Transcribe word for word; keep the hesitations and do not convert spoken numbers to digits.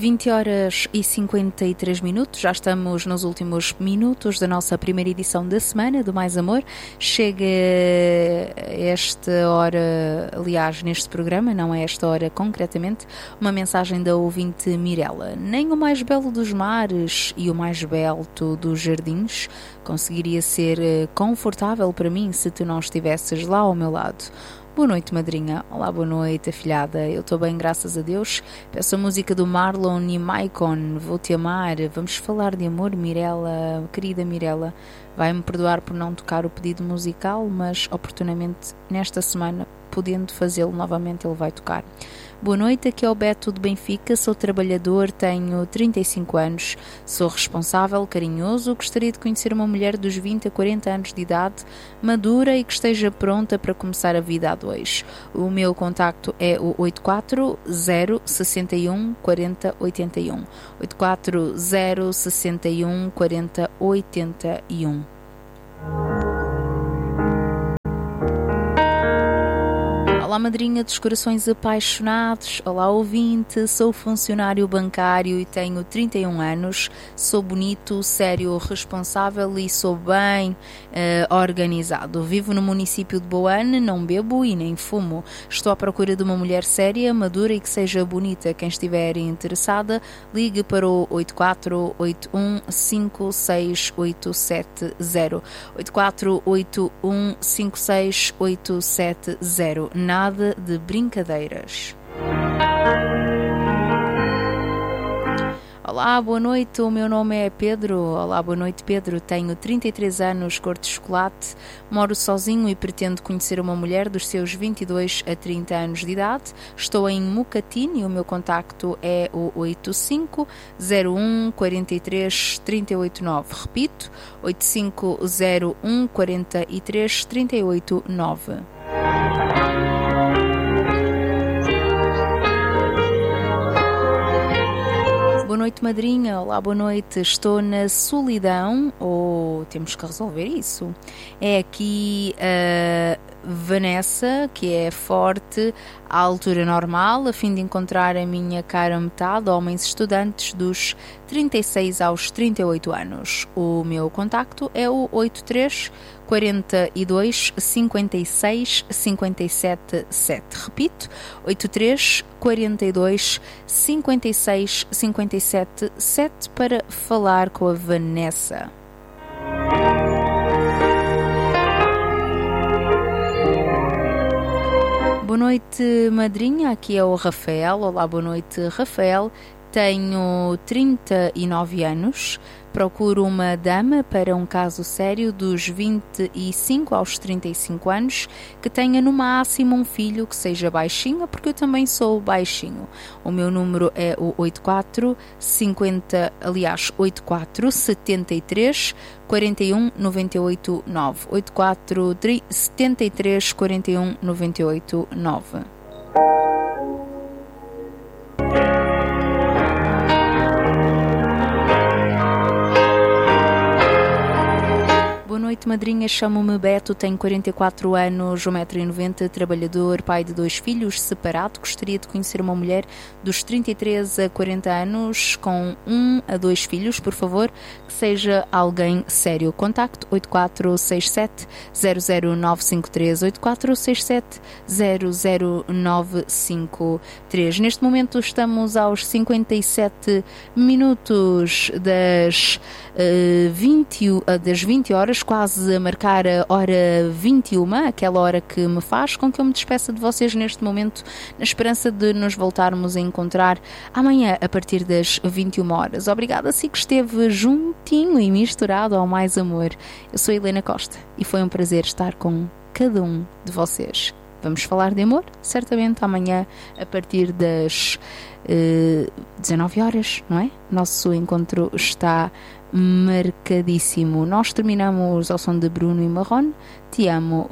vinte horas e cinquenta e três minutos, já estamos nos últimos minutos da nossa primeira edição da semana do Mais Amor. Chega esta hora, aliás, neste programa, não é esta hora concretamente, uma mensagem da ouvinte Mirella. Nem o mais belo dos mares e o mais belo dos jardins conseguiria ser confortável para mim se tu não estivesses lá ao meu lado. Boa noite, madrinha. Olá, boa noite, afilhada. Eu estou bem, graças a Deus. Peço a música do Marlon e Maicon, Vou-te Amar. Vamos falar de amor, Mirella, querida Mirella. Vai-me perdoar por não tocar o pedido musical, mas oportunamente nesta semana, podendo fazê-lo novamente, ele vai tocar. Boa noite, aqui é o Beto de Benfica, sou trabalhador, tenho trinta e cinco anos, sou responsável, carinhoso, gostaria de conhecer uma mulher dos vinte a quarenta anos de idade, madura e que esteja pronta para começar a vida a dois. O meu contacto é o oito quatro zero seis um quatro zero oito um, oito quatro zero seis um quatro zero oito um. Olá, madrinha dos corações apaixonados. Olá, ouvinte. Sou funcionário bancário e tenho trinta e um anos. Sou bonito, sério, responsável e sou bem uh, organizado. Vivo no município de Boane, não bebo e nem fumo. Estou à procura de uma mulher séria, madura e que seja bonita. Quem estiver interessada, ligue para o oito quatro oito um cinco seis oito sete zero. oito quatro oito um cinco seis oito sete zero. Nada de brincadeiras. Olá, boa noite, o meu nome é Pedro. Olá, boa noite, Pedro. Tenho trinta e três anos, cor de chocolate, moro sozinho e pretendo conhecer uma mulher dos seus vinte e dois a trinta anos de idade. Estou em Mucatine e o meu contacto é o oito cinco zero um quatro três três oito nove. Repito, oito cinco zero um quatro três três oito nove. Boa noite, madrinha. Olá, boa noite. Estou na solidão, ou temos que resolver isso. É aqui a Vanessa, que é forte, à altura normal, a fim de encontrar a minha cara metade, homens estudantes dos trinta e seis aos trinta e oito anos. O meu contacto é o oito três quarenta e dois cinquenta e seis cinquenta e sete sete. Repito, oito três quarenta e dois cinquenta e seis cinquenta e sete sete para falar com a Vanessa. Boa noite, madrinha. Aqui é o Rafael. Olá, boa noite, Rafael. Tenho trinta e nove anos. Procuro uma dama para um caso sério dos vinte e cinco aos trinta e cinco anos, que tenha no máximo um filho que seja baixinho, porque eu também sou baixinho. O meu número é o oito quatro cinquenta, aliás, oito quatro setenta e três quarenta e um noventa e oito nove. oito quatro setenta e três quarenta e um noventa e oito nove. Boa noite, madrinha. Chamo-me Beto, tenho quarenta e quatro anos, um metro e noventa, trabalhador, pai de dois filhos, separado. Gostaria de conhecer uma mulher dos trinta e três a quarenta anos, com um a dois filhos, por favor, que seja alguém sério. Contacto oito quatro seis sete zero zero nove cinco três, oito quatro seis sete zero zero nove cinco três. Neste momento estamos aos cinquenta e sete minutos das, uh, vinte, uh, das vinte horas, quase a marcar a hora vinte e uma, aquela hora que me faz com que eu me despeça de vocês neste momento, na esperança de nos voltarmos a encontrar amanhã a partir das vinte e uma horas. Obrigada a si que esteve juntinho e misturado ao Mais Amor. Eu sou Helena Costa e foi um prazer estar com cada um de vocês. Vamos falar de amor, certamente amanhã a partir das uh, dezanove horas, não é? Nosso encontro está marcadíssimo. Nós terminamos ao som de Bruno e Marrone. Te amo,